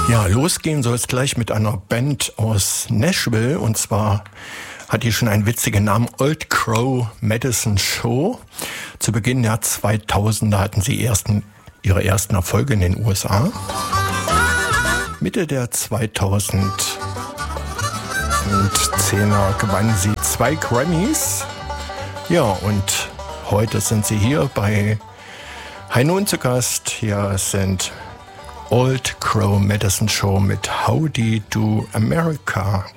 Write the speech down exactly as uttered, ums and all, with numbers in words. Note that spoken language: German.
Ja, losgehen soll es gleich mit einer Band aus Nashville, und zwar hat die schon einen witzigen Namen, Old Crow Medicine Show. Zu Beginn der zweitausender hatten sie ersten, ihre ersten Erfolge in den U S A. Mitte der zweitausendzehner gewannen sie zwei Grammys. Ja, und heute sind sie hier bei High Noon zu Gast. Hier sind Old Crow Medicine Show mit Howdy Do America.